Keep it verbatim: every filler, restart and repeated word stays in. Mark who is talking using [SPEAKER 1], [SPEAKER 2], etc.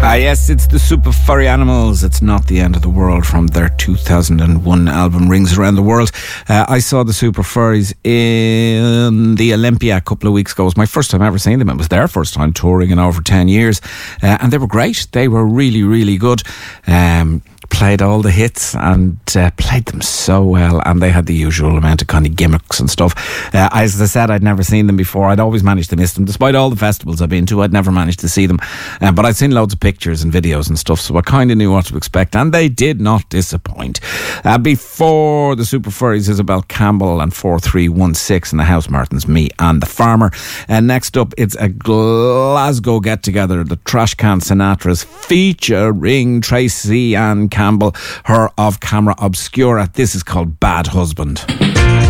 [SPEAKER 1] Ah, yes, it's the Super Furry Animals. It's Not the End of the World from their two thousand one album Rings Around the World. Uh, I saw the Super Furries in the Olympia a couple of weeks ago. It was my first time ever seeing them. It was their first time touring in over ten years. Uh, and they were great. They were really, really good. Um... Played all the hits and uh, played them so well, and they had the usual amount of kind of gimmicks and stuff. Uh, as I said, I'd never seen them before. I'd always managed to miss them, despite all the festivals I've been to. I'd never managed to see them, uh, but I'd seen loads of pictures and videos and stuff, so I kind of knew what to expect, and they did not disappoint. Uh, before the Super Furries, Isabel Campbell and four three one six, and the House Martins, Me and the Farmer. And next up, it's a Glasgow get-together, the Trashcan Sinatras, featuring Tracy Ann Campbell, her of Camera Obscura. This is called Bad Husband.